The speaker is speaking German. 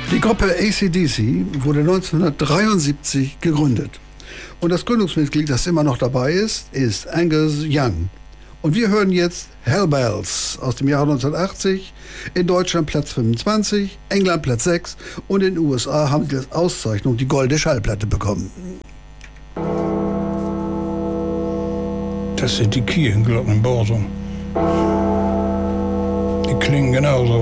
Die Gruppe AC/DC wurde 1973 gegründet. Und das Gründungsmitglied, das immer noch dabei ist Angus Young. Und wir hören jetzt Hell Bells aus dem Jahre 1980. In Deutschland Platz 25, England Platz 6 und in den USA haben sie als Auszeichnung die goldene Schallplatte bekommen. Das sind die Kirchenglocken in Borsum. Die klingen genauso.